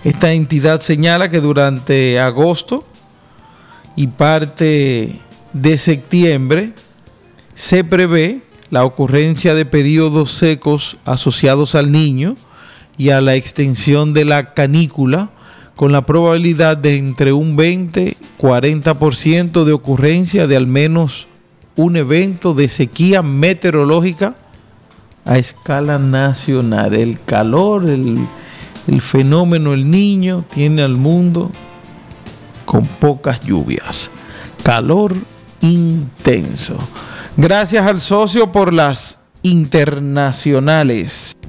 Esta entidad señala que durante agosto y parte de septiembre se prevé la ocurrencia de periodos secos asociados al Niño y a la extensión de la canícula, con la probabilidad de entre un 20-40% de ocurrencia de al menos un evento de sequía meteorológica a escala nacional. El calor, el fenómeno El Niño tiene al mundo con pocas lluvias. Calor intenso. Gracias al socio por las internacionales.